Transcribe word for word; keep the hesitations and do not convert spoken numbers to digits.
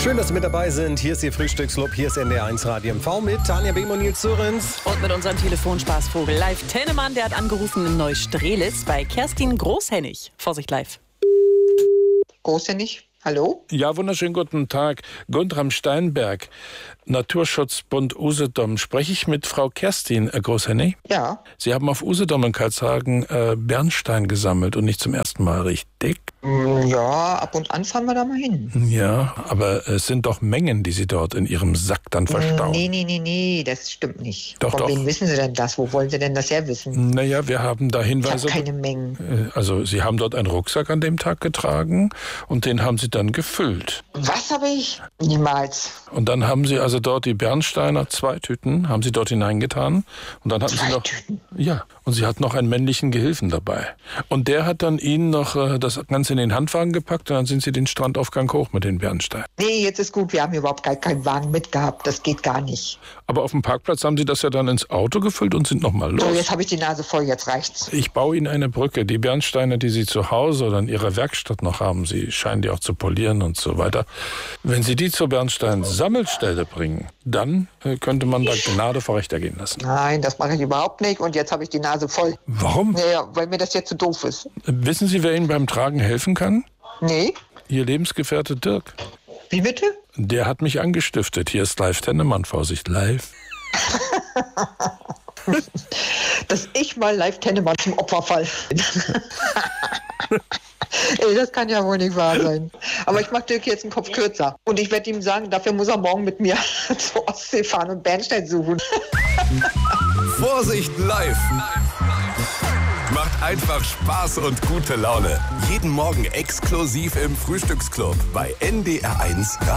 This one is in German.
Schön, dass Sie mit dabei sind. Hier ist Ihr Frühstücksclub, hier ist N D R eins Radio M V mit Tanja Behm und Nils Sörensen. Und mit unserem Telefonspaßvogel Live Tennemann, der hat angerufen in Neustrelitz bei Kerstin Großhennig. Vorsicht live. Großhennig, hallo? Ja, wunderschönen guten Tag. Guntram Steinberg, Naturschutzbund Usedom. Spreche ich mit Frau Kerstin äh, Großhennig? Ja. Sie haben auf Usedom in Karlshagen äh, Bernstein gesammelt und nicht zum ersten Mal, richtig? Ja, ab und an fahren wir da mal hin. Ja, aber es sind doch Mengen, die Sie dort in Ihrem Sack dann verstauen. Nee, nee, nee, nee, das stimmt nicht. Doch, Von doch. wem wissen Sie denn das? Wo wollen Sie denn das herwissen? Naja, wir haben da Ich Hinweise. habe keine Mengen. Also Sie haben dort einen Rucksack an dem Tag getragen und den haben Sie dann gefüllt. Was habe ich? Niemals. Und dann haben Sie also dort die Bernsteiner, zwei Tüten, haben Sie dort hineingetan. Und dann hatten Zwei Sie noch, Tüten? Ja, und Sie hatten noch einen männlichen Gehilfen dabei. Und der hat dann Ihnen noch äh, das Ganze in den Handwagen gepackt und dann sind Sie den Strandaufgang hoch mit den Bernsteinen. Nee, jetzt ist gut, wir haben überhaupt gar keinen Wagen mitgehabt. Das geht gar nicht. Aber auf dem Parkplatz haben Sie das ja dann ins Auto gefüllt und sind nochmal los. So, jetzt habe ich die Nase voll, jetzt reicht's. Ich baue Ihnen eine Brücke. Die Bernsteine, die Sie zu Hause oder in Ihrer Werkstatt noch haben, Sie scheinen die auch zu polieren und so weiter. Wenn Sie die zur Bernstein-Sammelstelle bringen, dann äh, könnte man da Gnade vor Recht ergehen lassen. Nein, das mache ich überhaupt nicht und jetzt habe ich die Nase voll. Warum? Naja, weil mir das jetzt zu doof ist. Wissen Sie, wer Ihnen beim Tragen helfen kann? Nee? Ihr Lebensgefährte Dirk. Wie bitte? Der hat mich angestiftet. Hier ist Live Tennemann. Vorsicht, live. Dass ich mal live Tennemann zum Opfer fall. Ey, das kann ja wohl nicht wahr sein. Aber ich mache Dirk jetzt einen Kopf kürzer. Und ich werde ihm sagen, dafür muss er morgen mit mir zur Ostsee fahren und Bernstein suchen. Vorsicht live! Macht einfach Spaß und gute Laune. Jeden Morgen exklusiv im Frühstücksclub bei N D R eins Radio.